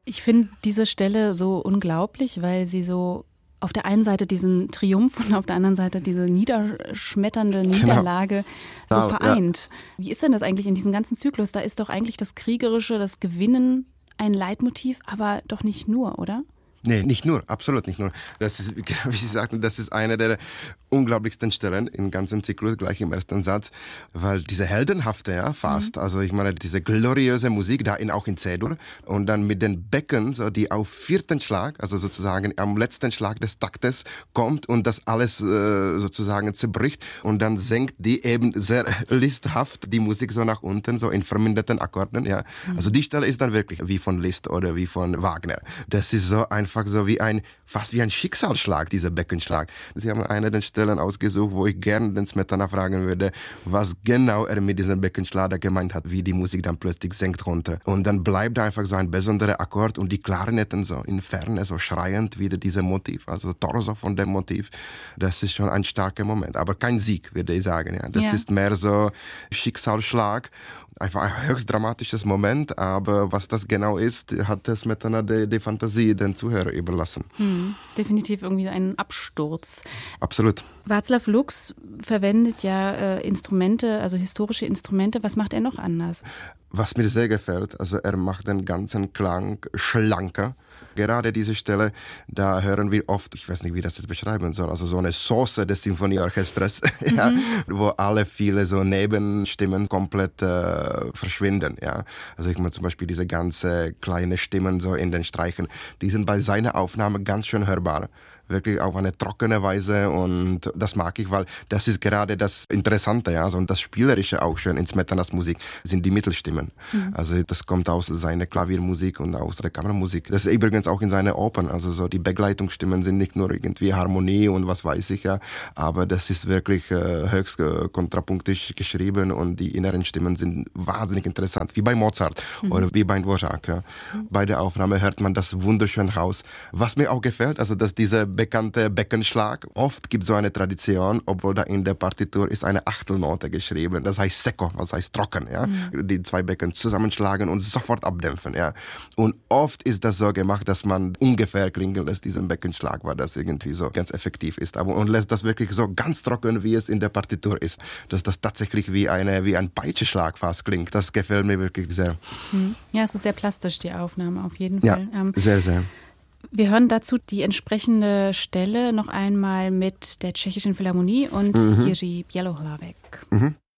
Ich finde diese Stelle so unglaublich, weil sie so auf der einen Seite diesen Triumph und auf der anderen Seite diese niederschmetternde Niederlage so vereint. Ja. Wie ist denn das eigentlich in diesem ganzen Zyklus? Da ist doch eigentlich das Kriegerische, das Gewinnen ein Leitmotiv, aber doch nicht nur, oder? Nee, nicht nur, absolut nicht nur. Das ist, wie Sie sagten, das ist eine der unglaublichsten Stellen im ganzen Zyklus, gleich im ersten Satz, weil diese heldenhafte, ja, fast, also ich meine, diese gloriöse Musik, da auch in C-Dur und dann mit den Becken, so, die auf vierten Schlag, also sozusagen am letzten Schlag des Taktes kommt und das alles sozusagen zerbricht und dann senkt die eben sehr listhaft die Musik so nach unten, so in verminderten Akkorden, ja. Also die Stelle ist dann wirklich wie von Liszt oder wie von Wagner. Das ist so einfach so fast wie ein Schicksalsschlag, dieser Beckenschlag. Sie haben eine der Stellen ausgesucht, wo ich gerne den Smetana fragen würde, was genau er mit diesem Beckenschlag gemeint hat, wie die Musik dann plötzlich senkt runter. Und dann bleibt einfach so ein besonderer Akkord und die Klarinetten so in Ferne, so schreiend wieder dieser Motiv, also Torso von dem Motiv. Das ist schon ein starker Moment, aber kein Sieg, würde ich sagen. Ja. Das ist mehr so Schicksalsschlag. Einfach ein höchst dramatisches Moment, aber was das genau ist, hat das Smetana die Fantasie den Zuhörer überlassen. Definitiv irgendwie ein Absturz. Absolut. Václav Lux verwendet ja Instrumente, also historische Instrumente. Was macht er noch anders? Was mir sehr gefällt, also er macht den ganzen Klang schlanker. Gerade diese Stelle, da hören wir oft, ich weiß nicht, wie das jetzt beschreiben soll, also so eine Sauce des Symphonieorchesters, ja, wo alle viele so Nebenstimmen komplett verschwinden. Ja. Also ich meine zum Beispiel diese ganze kleine Stimmen so in den Streichen, die sind bei seiner Aufnahme ganz schön hörbar. Wirklich auf eine trockene Weise und das mag ich, weil das ist gerade das Interessante, ja, also und das Spielerische auch schön in Smetanas Musik sind die Mittelstimmen. Also das kommt aus seiner Klaviermusik und aus der Kammermusik. Das ist übrigens auch in seinen Opern, also so die Begleitungsstimmen sind nicht nur irgendwie Harmonie und was weiß ich ja, aber das ist wirklich höchst kontrapunktisch geschrieben und die inneren Stimmen sind wahnsinnig interessant, wie bei Mozart oder wie bei Dvořák. Ja. Bei der Aufnahme hört man das wunderschön raus. Was mir auch gefällt, also dass dieser bekannte Beckenschlag. Oft gibt es so eine Tradition, obwohl da in der Partitur ist eine Achtelnote geschrieben. Das heißt secco, was heißt trocken. Ja? Die zwei Becken zusammenschlagen und sofort abdämpfen. Ja? Und oft ist das so gemacht, dass man ungefähr klingen lässt, diesen Beckenschlag, weil das irgendwie so ganz effektiv ist. Und lässt das wirklich so ganz trocken, wie es in der Partitur ist. Dass das tatsächlich wie ein Peitscheschlag fast klingt. Das gefällt mir wirklich sehr. Ja, es ist sehr plastisch, die Aufnahme, auf jeden Fall. Ja, sehr, sehr. Wir hören dazu die entsprechende Stelle noch einmal mit der Tschechischen Philharmonie und Jiří Bělohlavek.